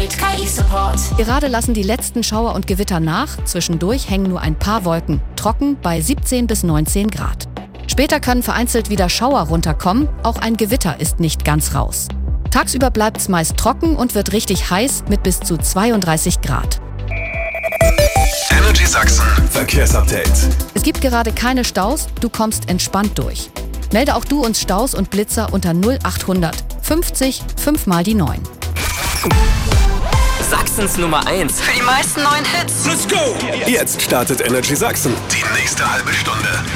mit KI-Support. Gerade lassen die letzten Schauer und Gewitter nach. Zwischendurch hängen nur ein paar Wolken. Trocken bei 17 bis 19 Grad. Später können vereinzelt wieder Schauer runterkommen. Auch ein Gewitter ist nicht ganz raus. Tagsüber bleibt es meist trocken und wird richtig heiß mit bis zu 32 Grad. Energy Sachsen Verkehrsupdate. Es gibt gerade keine Staus, du kommst entspannt durch. Melde auch du uns Staus und Blitzer unter 0800 50 5 mal die 9. Sachsens Nummer 1. Für die meisten neuen Hits. Let's go! Jetzt startet Energy Sachsen. Die nächste halbe Stunde.